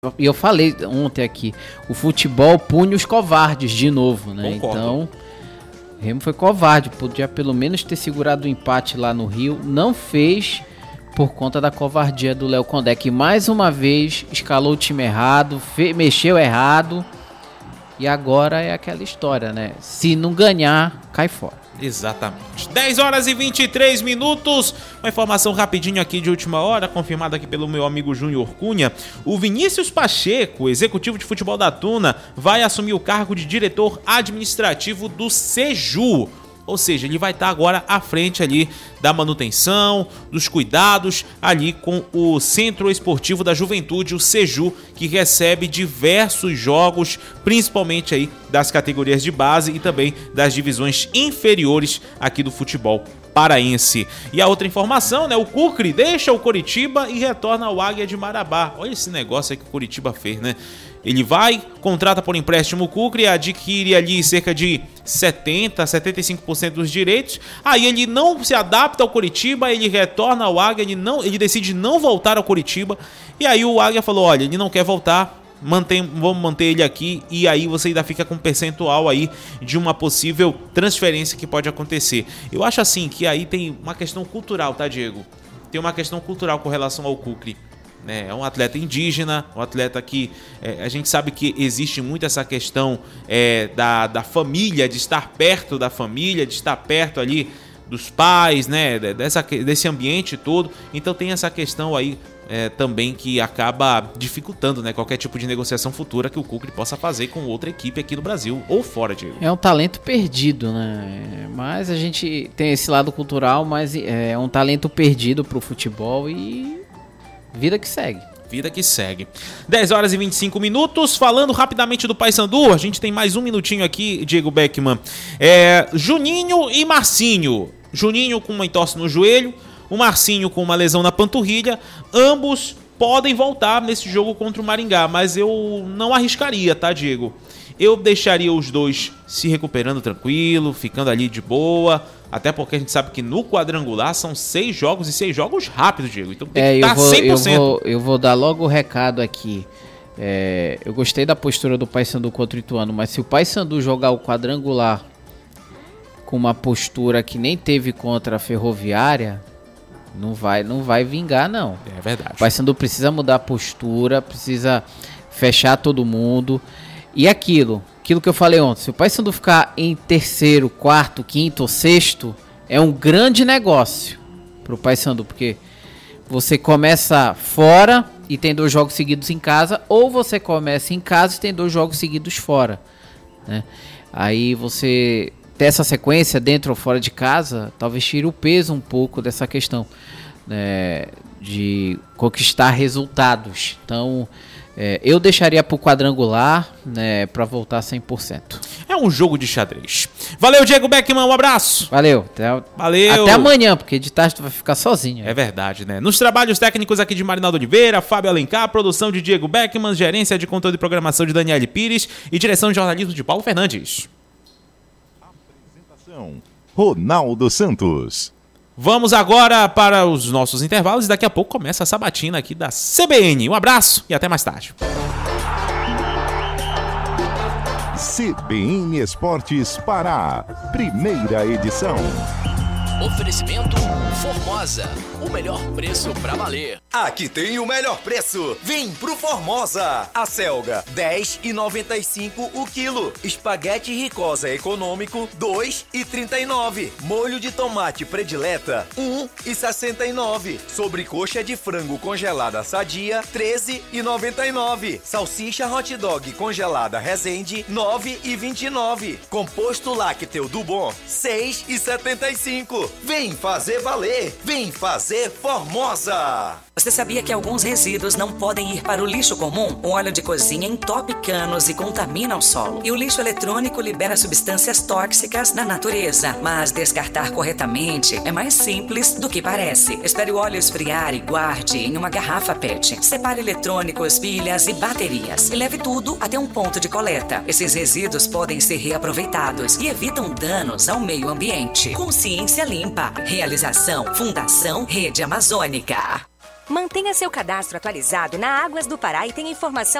E eu falei ontem aqui, o futebol pune os covardes de novo, né? Concordo. Então, o Remo foi covarde, podia pelo menos ter segurado o empate lá no Rio, não fez por conta da covardia do Léo Condé, que mais uma vez escalou o time errado, mexeu errado, e agora é aquela história, né? Se não ganhar, cai fora. Exatamente. 10 horas e 23 minutos. Uma informação rapidinho aqui de última hora, confirmada aqui pelo meu amigo Júnior Cunha. O Vinícius Pacheco, executivo de futebol da Tuna, vai assumir o cargo de diretor administrativo do Seju. Ou seja, ele vai estar agora à frente ali da manutenção, dos cuidados ali com o Centro Esportivo da Juventude, o Seju, que recebe diversos jogos, principalmente aí das categorias de base e também das divisões inferiores aqui do futebol paraense. E a outra informação, né? O Kukri deixa o Coritiba e retorna ao Águia de Marabá. Olha esse negócio aí que o Coritiba fez, né? Ele vai, contrata por empréstimo o Kukri, adquire ali cerca de 75% dos direitos. Aí ele não se adapta ao Coritiba, ele retorna ao Águia, ele decide não voltar ao Coritiba. E aí o Águia falou, olha, ele não quer voltar, vamos manter ele aqui. E aí você ainda fica com um percentual aí de uma possível transferência que pode acontecer. Eu acho assim que aí tem uma questão cultural, tá, Diego? Tem uma questão cultural com relação ao Kukri. É um atleta indígena, um atleta que a gente sabe que existe muito essa questão da família, de estar perto da família, de estar perto ali dos pais, né, desse ambiente todo. Então tem essa questão aí também que acaba dificultando, né, qualquer tipo de negociação futura que o Kukri possa fazer com outra equipe aqui no Brasil ou fora, Diego. É um talento perdido, né? Mas a gente tem esse lado cultural, mas é um talento perdido pro futebol e vida que segue. Vida que segue. 10 horas e 25 minutos. Falando rapidamente do Paysandu, a gente tem mais um minutinho aqui, Diego Beckman. Juninho e Marcinho. Juninho com uma entorse no joelho, o Marcinho com uma lesão na panturrilha. Ambos podem voltar nesse jogo contra o Maringá, mas eu não arriscaria, tá, Diego? Eu deixaria os dois se recuperando tranquilo, ficando ali de boa. Até porque a gente sabe que no quadrangular são 6 jogos e 6 jogos rápidos, Diego. Então tem que estar 100%. Eu vou dar logo o recado aqui. Eu gostei da postura do Paysandu contra o Ituano, mas se o Paysandu jogar o quadrangular com uma postura que nem teve contra a Ferroviária, não vai vingar, não. É verdade. O Paysandu precisa mudar a postura, precisa fechar todo mundo. E aquilo que eu falei ontem, se o Paysandu ficar em terceiro, quarto, quinto ou sexto, é um grande negócio pro Paysandu, porque você começa fora e tem 2 jogos seguidos em casa, ou você começa em casa e tem 2 jogos seguidos fora, né? Aí você ter essa sequência dentro ou fora de casa, talvez tire o peso um pouco dessa questão, né, de conquistar resultados. Então eu deixaria pro quadrangular, né, pra voltar 100%. É um jogo de xadrez. Valeu, Diego Beckman, um abraço. Valeu. Valeu. Até amanhã, porque de tarde tu vai ficar sozinho. É verdade, né? Nos trabalhos técnicos aqui de Marinaldo Oliveira, Fábio Alencar, produção de Diego Beckman, gerência de conteúdo e programação de Daniele Pires e direção de jornalismo de Paulo Fernandes. Apresentação: Ronaldo Santos. Vamos agora para os nossos intervalos e daqui a pouco começa a sabatina aqui da CBN. Um abraço e até mais tarde. CBN Esportes Pará, primeira edição. Oferecimento Formosa, o melhor preço pra valer. Aqui tem o melhor preço. Vem pro Formosa. A selga, R$10,95 o quilo. Espaguete Ricosa econômico, R$2,39. Molho de tomate predileta, R$1,69. Sobrecoxa de frango congelada sadia, R$13,99. Salsicha hot dog congelada Resende, R$9,29. Composto lácteo do Bom, R$6,75. Vem fazer valer, vem fazer Formosa. Você sabia que alguns resíduos não podem ir para o lixo comum? O óleo de cozinha entope canos e contamina o solo. E o lixo eletrônico libera substâncias tóxicas na natureza. Mas descartar corretamente é mais simples do que parece. Espere o óleo esfriar e guarde em uma garrafa PET. Separe eletrônicos, pilhas e baterias. E leve tudo até um ponto de coleta. Esses resíduos podem ser reaproveitados e evitam danos ao meio ambiente. Consciência Limpa. Realização Fundação Rede Amazônica. Mantenha seu cadastro atualizado na Águas do Pará e tenha informação